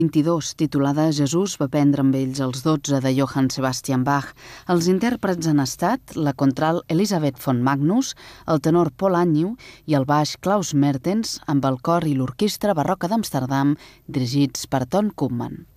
22, titulada Jesús va prendre amb ells els 12 de Johann Sebastian Bach. Els intèrprets han estat la contralt Elisabeth von Magnus, el tenor Paul Agnew i el baix Klaus Mertens, amb el cor i l'orquestra barroca d'Amsterdam dirigits per Ton Koopman.